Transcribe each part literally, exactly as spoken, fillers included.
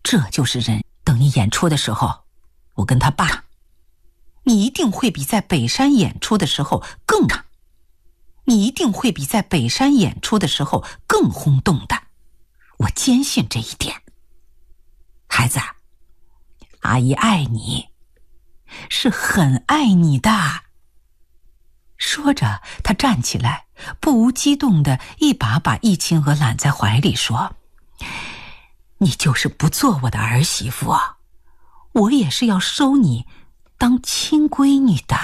这就是人。等你演出的时候，我跟他爸，你一定会比在北山演出的时候更大，你一定会比在北山演出的时候更轰动的，我坚信这一点。孩子，阿姨爱你，是很爱你的。说着，他站起来，不无激动地一把把易清娥揽在怀里，说：你就是不做我的儿媳妇啊，我也是要收你当亲闺女的。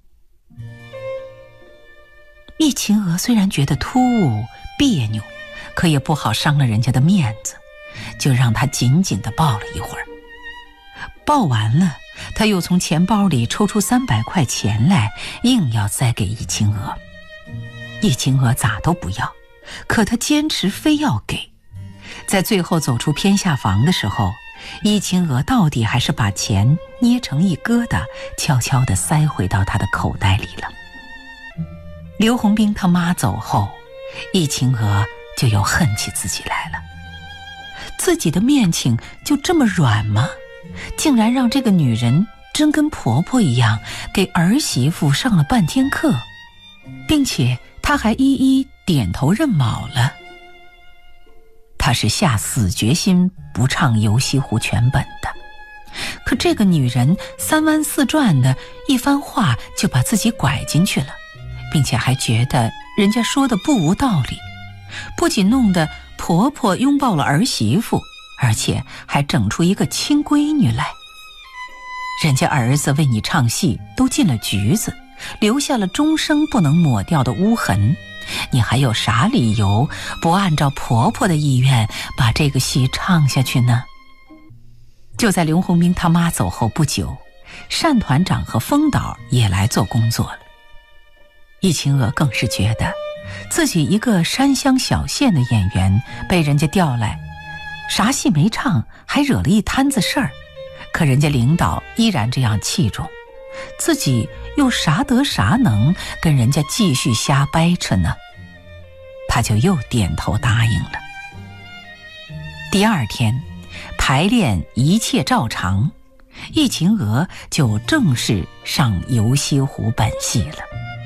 易清娥虽然觉得突兀别扭，可也不好伤了人家的面子，就让他紧紧地抱了一会儿。抱完了，他又从钱包里抽出三百块钱来，硬要塞给易清娥。易清娥咋都不要，可他坚持非要给。在最后走出偏下房的时候，易清娥到底还是把钱捏成一疙瘩，悄悄地塞回到他的口袋里了。刘洪兵他妈走后，易清娥就又恨起自己来了。自己的面请就这么软吗？竟然让这个女人真跟婆婆一样给儿媳妇上了半天课，并且她还一一点头认卯了。她是下死决心不唱游西湖全本的，可这个女人三弯四转的一番话就把自己拐进去了，并且还觉得人家说的不无道理，不仅弄得婆婆拥抱了儿媳妇，而且还整出一个亲闺女来。人家儿子为你唱戏都进了局子，留下了终生不能抹掉的污痕，你还有啥理由不按照婆婆的意愿把这个戏唱下去呢？就在刘洪兵他妈走后不久，单团长和风导也来做工作了。易清娥更是觉得自己一个山乡小县的演员被人家调来，啥戏没唱，还惹了一摊子事儿，可人家领导依然这样器重，自己又啥得啥能跟人家继续瞎掰扯呢？他就又点头答应了。第二天排练一切照常，易清娥就正式上游西湖本戏了。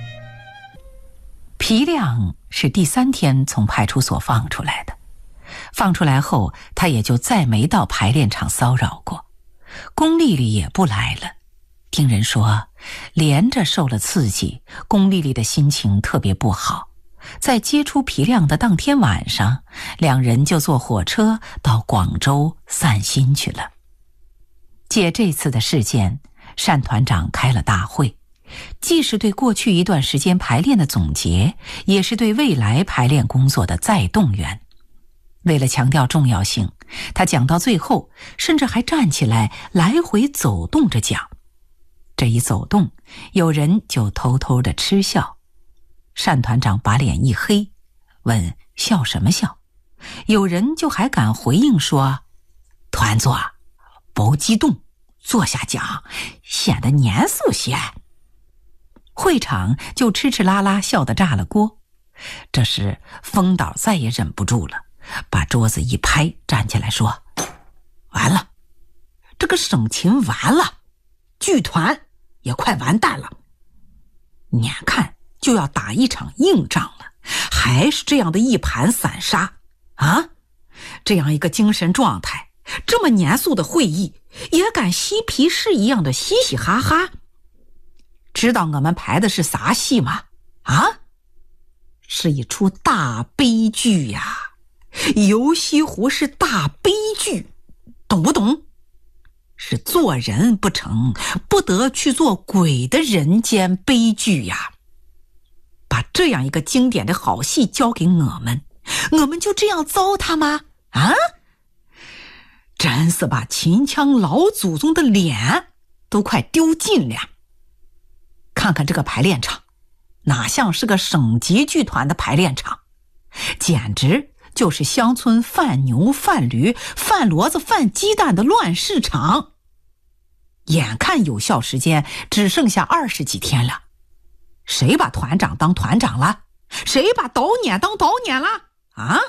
皮亮是第三天从派出所放出来的，放出来后他也就再没到排练场骚扰过，龚丽丽也不来了。听人说连着受了刺激，龚丽丽的心情特别不好，在接触皮亮的当天晚上，两人就坐火车到广州散心去了。借这次的事件，单团长开了大会，既是对过去一段时间排练的总结，也是对未来排练工作的再动员。为了强调重要性，他讲到最后甚至还站起来来回走动着讲。这一走动，有人就偷偷的嗤笑。单团长把脸一黑，问笑什么笑？有人就还敢回应说，团座别激动，坐下讲显得严肃些。会场就吃吃拉拉笑得炸了锅。这时风导再也忍不住了，把桌子一拍，站起来说，完了，这个省琴完了，剧团也快完蛋了，眼看就要打一场硬仗了，还是这样的一盘散沙啊！这样一个精神状态，这么严肃的会议，也敢嬉皮士一样的嘻嘻哈哈。知道我们排的是啥戏吗？啊，是一出大悲剧呀！游西湖是大悲剧，懂不懂？是做人不成，不得去做鬼的人间悲剧呀！把这样一个经典的好戏交给我们，我们就这样糟蹋吗？啊！真是把秦腔老祖宗的脸都快丢尽了。看看这个排练场，哪像是个省级剧团的排练场，简直就是乡村贩牛贩驴贩骡子贩鸡蛋的乱市场。眼看有效时间只剩下二十几天了，谁把团长当团长了？谁把导演当导演了？啊！